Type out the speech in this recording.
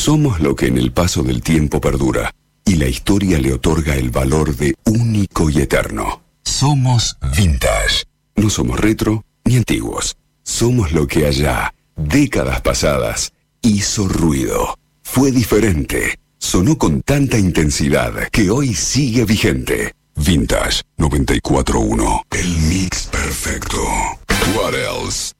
Somos lo que en el paso del tiempo perdura y la historia le otorga el valor de único y eterno. Somos vintage. No somos retro ni antiguos. Somos lo que allá, décadas pasadas, hizo ruido. Fue diferente. Sonó con tanta intensidad que hoy sigue vigente. Vintage 94.1. El mix perfecto. What else?